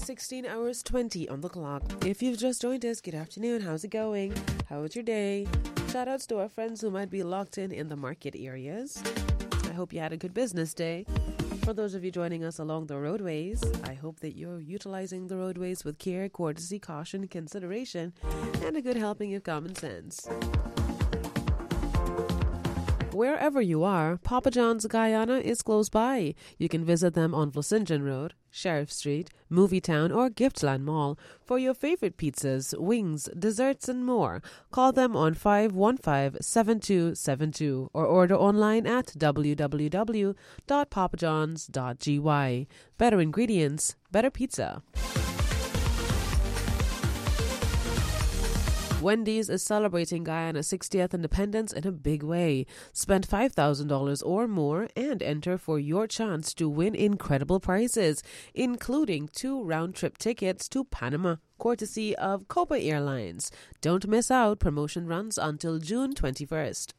16 hours 20 on the clock. If you've just joined us, good afternoon. How's it going? How was your day? Shout outs to our friends who might be locked in the market areas. I hope you had a good business day. For those of you joining us along the roadways, I hope that you're utilizing the roadways with care, courtesy, caution, consideration, and a good helping of common sense. Wherever you are, Papa John's Guyana is close by. You can visit them on Vlasingen Road, Sheriff Street, Movietown, or Giftland Mall for your favorite pizzas, wings, desserts, and more. Call them on 515-7272 or order online at www.papajohns.gy. Better ingredients, better pizza. Wendy's is celebrating Guyana's 60th independence in a big way. Spend $5,000 or more and enter for your chance to win incredible prizes, including 2 round-trip tickets to Panama, courtesy of Copa Airlines. Don't miss out. Promotion runs until June 21st.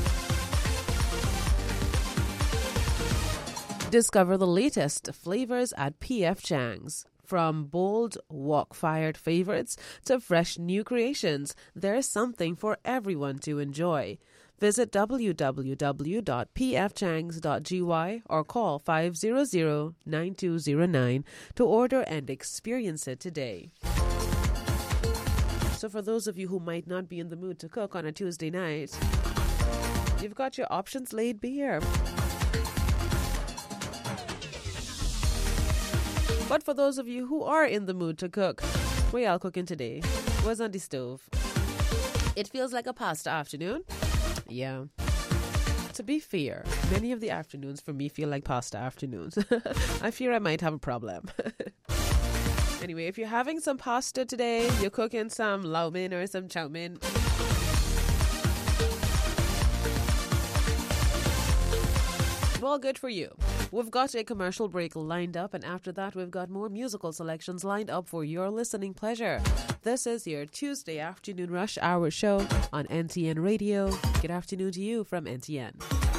Discover the latest flavors at P.F. Chang's. From bold, wok-fired favorites to fresh new creations, there's something for everyone to enjoy. Visit www.pfchangs.gy or call 500-9209 to order and experience it today. So for those of you who might not be in the mood to cook on a Tuesday night, you've got your options laid bare. But for those of you who are in the mood to cook, what y'all cooking today? What's on the stove? It feels like a pasta afternoon. Yeah. To be fair, many of the afternoons for me feel like pasta afternoons. I fear I might have a problem. Anyway, if you're having some pasta today, you're cooking some lau mein or some chow mein, well, good for you. We've got a commercial break lined up, and after that, we've got more musical selections lined up for your listening pleasure. This is your Tuesday afternoon rush hour show on NTN Radio. Good afternoon to you from NTN.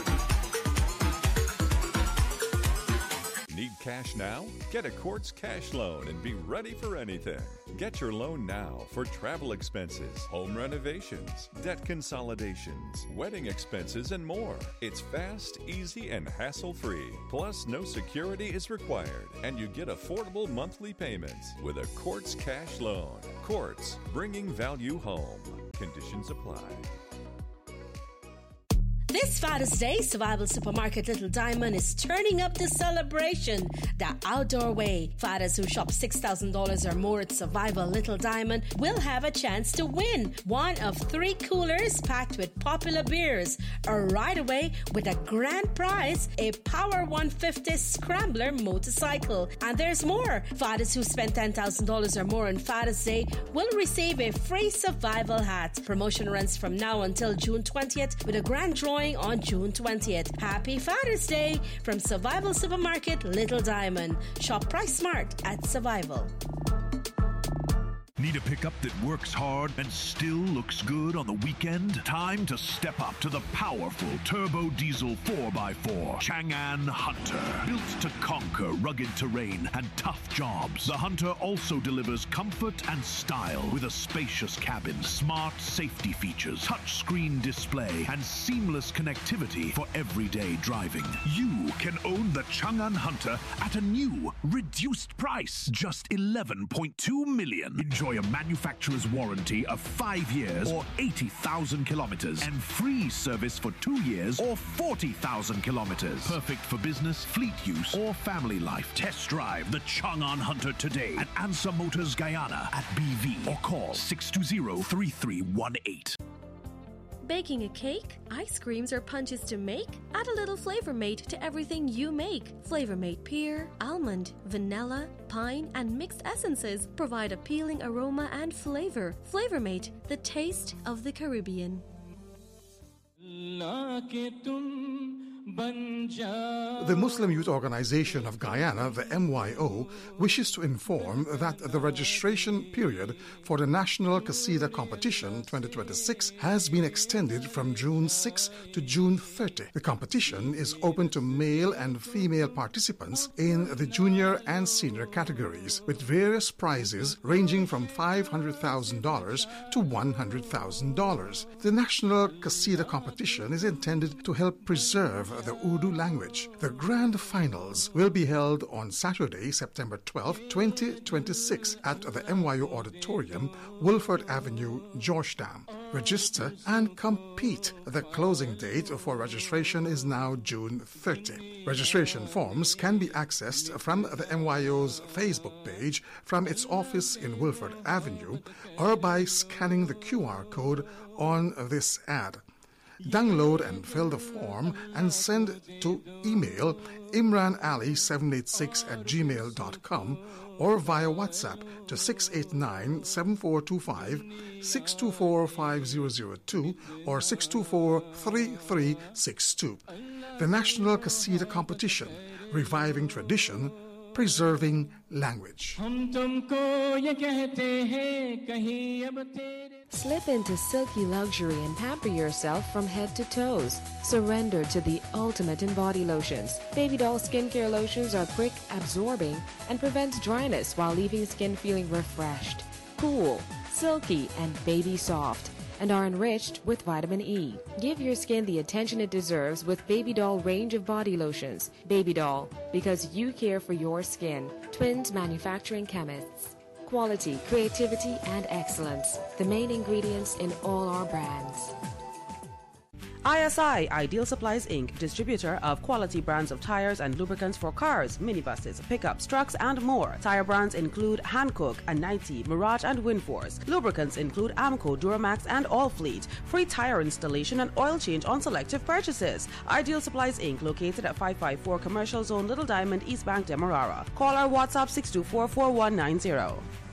Need cash now? Get a Quartz cash loan and be ready for anything. Get your loan now for travel expenses, home renovations, debt consolidations, wedding expenses, and more. It's fast, easy, and hassle-free. Plus, no security is required, and you get affordable monthly payments with a Quartz cash loan. Quartz, bringing value home. Conditions apply. This Father's Day, Survival Supermarket Little Diamond is turning up the celebration the outdoor way. Fathers who shop $6,000 or more at Survival Little Diamond will have a chance to win one of 3 coolers packed with popular beers, or right away with a grand prize, a Power 150 Scrambler motorcycle. And there's more. Fathers who spend $10,000 or more on Father's Day will receive a free survival hat. Promotion runs from now until June 20th with a grand drawing on June 20th. Happy Father's Day from Survival Supermarket Little Diamond. Shop Price Smart at Survival. Need a pickup that works hard and still looks good on the weekend? Time to step up to the powerful turbo diesel 4x4 Chang'an Hunter. Built to conquer rugged terrain and tough jobs, the Hunter also delivers comfort and style with a spacious cabin, smart safety features, touchscreen display, and seamless connectivity for everyday driving. You can own the Chang'an Hunter at a new, reduced price, just $11.2 million. Enjoy a manufacturer's warranty of 5 years or 80,000 kilometers and free service for 2 years or 40,000 kilometers. Perfect for business, fleet use, or family life. Test drive the Chang'an Hunter today at Ansa Motors Guyana at BV or call 620-3318. Baking a cake, ice creams, or punches to make? Add a little Flavor Mate to everything you make. Flavor Mate pear, almond, vanilla, pine, and mixed essences provide appealing aroma and flavor. Flavor Mate, the taste of the Caribbean. The Muslim Youth Organization of Guyana, the MYO, wishes to inform that the registration period for the National Qasida Competition 2026 has been extended from June 6 to June 30. The competition is open to male and female participants in the junior and senior categories, with various prizes ranging from $500,000 to $100,000. The National Qasida Competition is intended to help preserve the Urdu language. The grand finals will be held on Saturday, September 12, 2026 at the MYO Auditorium, Wilford Avenue, Georgetown. Register and compete. The closing date for registration is now June 30. Registration forms can be accessed from the MYO's Facebook page from its office in Wilford Avenue or by scanning the QR code on this ad. Download and fill the form and send to email imranali786@gmail.com or via WhatsApp to 689-7425, 624-5002 or 624-3362. The National Qasida Competition, reviving tradition, preserving language. Slip into silky luxury and pamper yourself from head to toes. Surrender to the ultimate in body lotions. Baby doll skincare lotions are quick, absorbing, and prevent dryness while leaving skin feeling refreshed, cool, silky, and baby soft, and are enriched with vitamin E. Give your skin the attention it deserves with Baby Doll range of body lotions. Baby Doll, because you care for your skin. Twins Manufacturing Chemists. Quality, creativity, and excellence, the main ingredients in all our brands. ISI, Ideal Supplies Inc., distributor of quality brands of tires and lubricants for cars, minibuses, pickups, trucks, and more. Tire brands include Hankook, Anite, Mirage, and Windforce. Lubricants include Amco, Duramax, and Allfleet. Free tire installation and oil change on selective purchases. Ideal Supplies Inc., located at 554 Commercial Zone, Little Diamond, East Bank, Demerara. Call or WhatsApp 624-4190.